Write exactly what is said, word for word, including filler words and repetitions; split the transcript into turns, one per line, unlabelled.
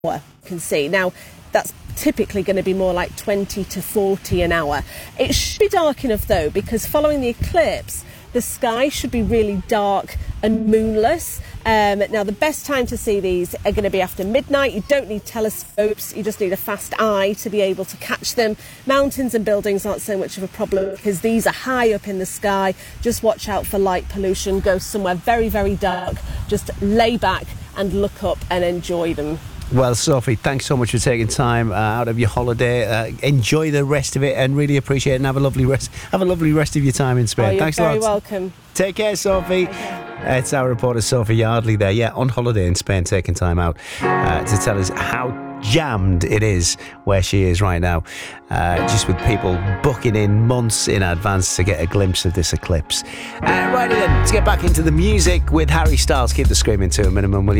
You can see now that's typically going to be more like twenty to forty an hour. It should be dark enough though, because following the eclipse the sky should be really dark and moonless. Um, now the best time to see these are going to be after midnight. You don't need telescopes, you just need a fast eye to be able to catch them. Mountains and buildings aren't so much of a problem because these are high up in the sky. Just watch out for light pollution. Go somewhere very very dark, just lay back and look up and enjoy them.
Well, Sophie, thanks so much for taking time uh, out of your holiday. Uh, enjoy the rest of it and really appreciate it, and have a lovely rest. Have a lovely rest of your time in Spain.
Oh, you're
thanks
very
a lot.
welcome.
Take care, Sophie. It's our reporter Sophie Yardley there, yeah, on holiday in Spain, taking time out uh, to tell us how jammed it is where she is right now, uh, just with people booking in months in advance to get a glimpse of this eclipse. Uh, right then, let's get back into the music with Harry Styles. Keep the screaming to a minimum, will you?